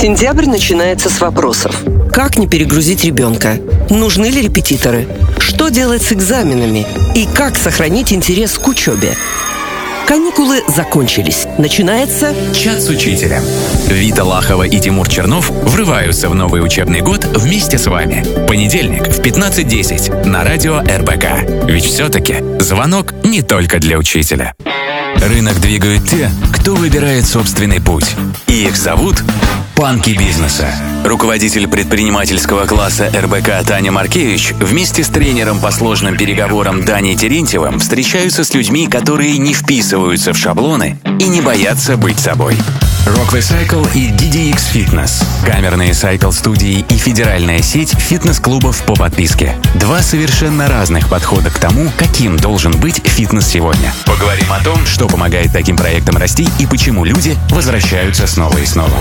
Сентябрь начинается с вопросов. Как не перегрузить ребенка? Нужны ли репетиторы? Что делать с экзаменами? И как сохранить интерес к учебе? Каникулы закончились. Начинается «Час учителя». Вита Лахова и Тимур Чернов врываются в новый учебный год вместе с вами. Понедельник в 15:10 на радио РБК. Ведь все-таки звонок не только для учителя. Рынок двигают те, кто выбирает собственный путь. И их зовут «Панки бизнеса». Руководитель предпринимательского класса РБК Таня Маркевич вместе с тренером по сложным переговорам Даней Терентьевым встречаются с людьми, которые не вписываются в шаблоны и не боятся быть собой. Rockway Cycle и DDX Fitness. Камерные сайкл-студии и федеральная сеть фитнес-клубов по подписке. Два совершенно разных подхода к тому, каким должен быть фитнес сегодня. Поговорим о том, что помогает таким проектам расти и почему люди возвращаются снова и снова.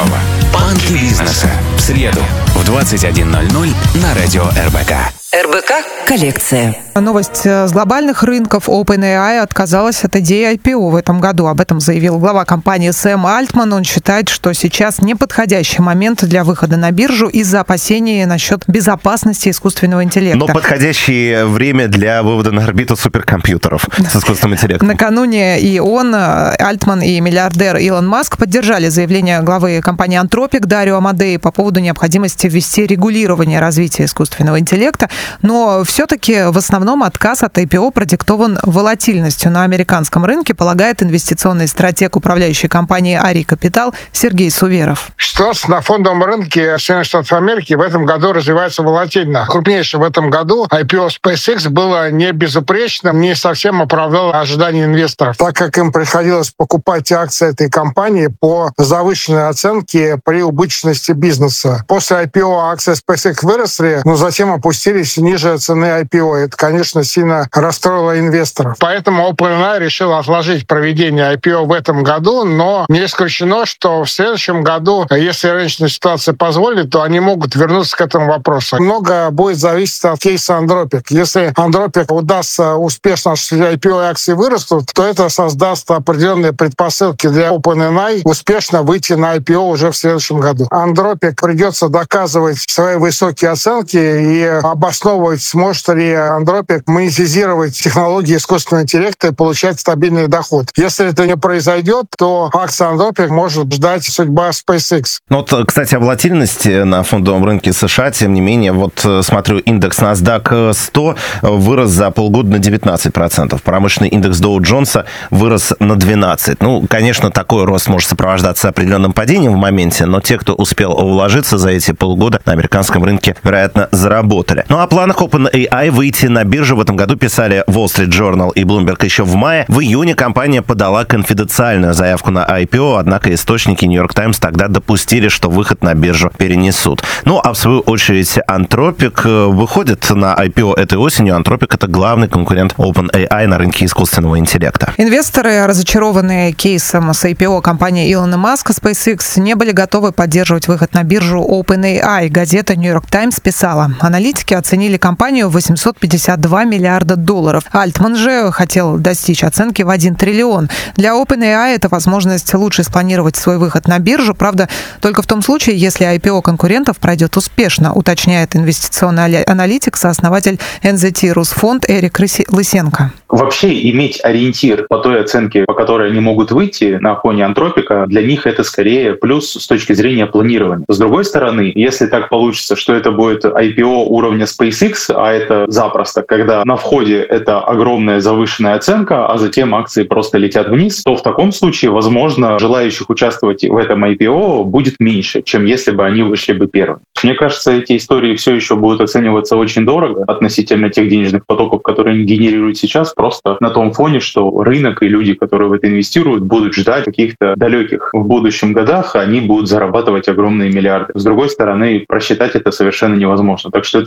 Панки бизнеса. В среду в 21:00 на радио РБК. РБК «Коллекция». Новость с глобальных рынков. OpenAI отказалась от идеи IPO в этом году. Об этом заявил глава компании Сэм Альтман. Он считает, что сейчас неподходящий момент для выхода на биржу из-за опасений насчет безопасности искусственного интеллекта. Но подходящее время для вывода на орбиту суперкомпьютеров с искусственным интеллектом. Накануне и он, Альтман и миллиардер Илон Маск поддержали заявление главы компании Anthropic Дарио Амадеи по поводу необходимости ввести регулирование развития искусственного интеллекта. Но все-таки в основном отказ от IPO продиктован волатильностью на американском рынке, полагает инвестиционный стратег управляющей компании Ари Капитал Сергей Суверов. Ситуация на фондовом рынке Соединенных Штатов Америки в этом году развивается волатильно. Крупнейшее в этом году IPO SpaceX было не безупречным, не совсем оправдало ожидания инвесторов, так как им приходилось покупать акции этой компании по завышенной оценке при убыточности бизнеса. После IPO акции SpaceX выросли, но затем опустились ниже цены IPO. Это, конечно, сильно расстроило инвесторов. Поэтому OpenAI решил отложить проведение IPO в этом году, но не исключено, что в следующем году, если рыночная ситуация позволит, то они могут вернуться к этому вопросу. Много будет зависеть от кейса Anthropic. Если Anthropic удастся успешно осуществить IPO и акции вырастут, то это создаст определенные предпосылки для OpenAI успешно выйти на IPO уже в следующем году. Anthropic придется доказывать свои высокие оценки и обосновывать, сможет ли Anthropic монетизировать технологии искусственного интеллекта и получать стабильный доход. Если это не произойдет, то акция Anthropic может ждать судьба SpaceX. Ну вот, кстати, о волатильности на фондовом рынке США, тем не менее, вот смотрю, индекс NASDAQ 100 вырос за полгода на 19%. Промышленный индекс Dow Jones вырос на 12%. Ну, конечно, такой рост может сопровождаться определенным падением в моменте, но те, кто успел вложиться за эти полгода на американском рынке, вероятно, заработали. Ну, о планах OpenAI выйти на биржу в этом году писали Wall Street Journal и Bloomberg еще в мае. В июне компания подала конфиденциальную заявку на IPO, однако источники New York Times тогда допустили, что выход на биржу перенесут. Ну, а в свою очередь Anthropic выходит на IPO этой осенью. Anthropic — это главный конкурент OpenAI на рынке искусственного интеллекта. Инвесторы, разочарованные кейсом с IPO компании Илона Маска, SpaceX, не были готовы поддерживать выход на биржу OpenAI. Газета New York Times писала: аналитики оценили компанию в $852 миллиарда. Альтман же хотел достичь оценки в 1 триллион. Для OpenAI это возможность лучше спланировать свой выход на биржу, правда, только в том случае, если IPO конкурентов пройдет успешно, уточняет инвестиционный аналитик, сооснователь NZT Русфонд Эрик Лысенко. Вообще иметь ориентир по той оценке, по которой они могут выйти на фоне Антропика, для них это скорее плюс с точки зрения планирования. С другой стороны, если так получится, что это будет IPO уровня SpaceX, а это запросто, когда на входе это огромная завышенная оценка, а затем акции просто летят вниз, то в таком случае, возможно, желающих участвовать в этом IPO будет меньше, чем если бы они вышли бы первыми. Мне кажется, эти истории все еще будут оцениваться очень дорого относительно тех денежных потоков, которые они генерируют сейчас, просто на том фоне, что рынок и люди, которые в это инвестируют, будут ждать каких-то далеких в будущем годах, они будут зарабатывать огромные миллиарды. С другой стороны, просчитать это совершенно невозможно. Так что это скорее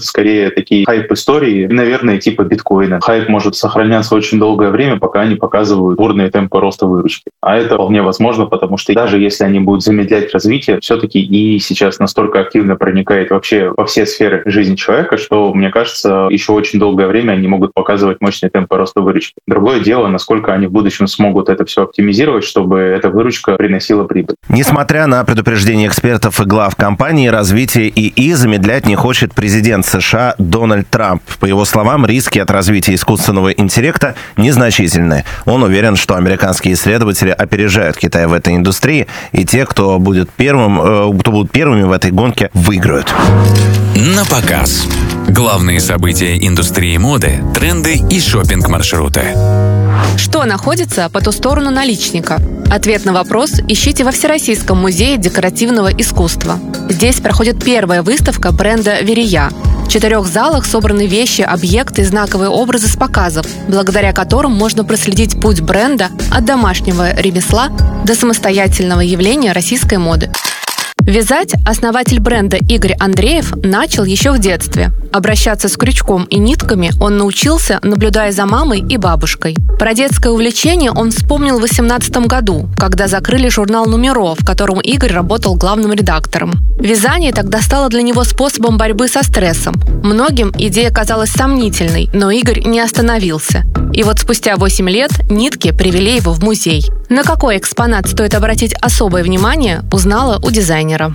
более такие хайп-истории, наверное, типа биткоина. Хайп может сохраняться очень долгое время, пока они показывают бурные темпы роста выручки. А это вполне возможно, потому что даже если они будут замедлять развитие, все-таки и сейчас настолько активно проникает вообще во все сферы жизни человека, что, мне кажется, еще очень долгое время они могут показывать мощные темпы роста выручки. Другое дело, насколько они в будущем смогут это все оптимизировать, чтобы эта выручка приносила прибыль. Несмотря на предупреждение экспертов и глав компании, развитие ИИ замедлять не хочет президент США Дональд Трамп. По его словам, риски от развития искусственного интеллекта незначительны. Он уверен, что американские исследователи опережают Китай в этой индустрии, и те, кто будут первыми в этой гонке, выиграют. На показ. Главные события индустрии моды, тренды и шопинг-маршруты. Что находится по ту сторону наличника? Ответ на вопрос ищите во Всероссийском музее декоративного искусства. Здесь проходит первая выставка бренда «Верия». В 4 залах собраны вещи, объекты и знаковые образы с показов, благодаря которым можно проследить путь бренда от домашнего ремесла до самостоятельного явления российской моды. Вязать основатель бренда Игорь Андреев начал еще в детстве. Обращаться с крючком и нитками он научился, наблюдая за мамой и бабушкой. Про детское увлечение он вспомнил в 2018 году, когда закрыли журнал «Нумеро», в котором Игорь работал главным редактором. Вязание тогда стало для него способом борьбы со стрессом. Многим идея казалась сомнительной, но Игорь не остановился. И вот спустя 8 лет нитки привели его в музей. На какой экспонат стоит обратить особое внимание, узнала у дизайнера.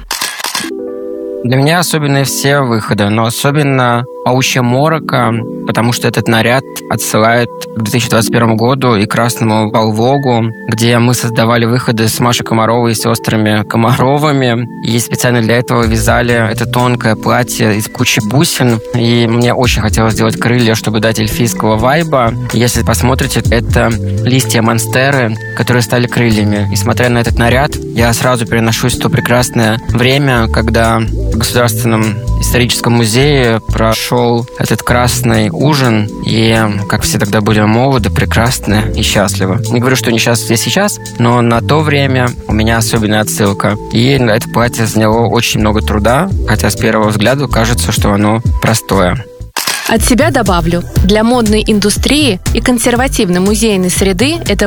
Для меня особенные все выходы, но особенно «Паучья морока», потому что этот наряд отсылает к 2021 году и «Красному полвогу», где мы создавали выходы с Машей Комаровой и сестрами Комаровыми. И специально для этого вязали это тонкое платье из кучи бусин. И мне очень хотелось сделать крылья, чтобы дать эльфийского вайба. Если посмотрите, это листья монстеры, которые стали крыльями. И смотря на этот наряд, я сразу переношусь в то прекрасное время, когда в Государственном историческом музее прошел этот красный ужин, и как все тогда были молоды, прекрасны и счастливы. Не говорю, что не счастливы сейчас, но на то время у меня особенная отсылка. И это платье заняло очень много труда, хотя с первого взгляда кажется, что оно простое. От себя добавлю, для модной индустрии и консервативной музейной среды это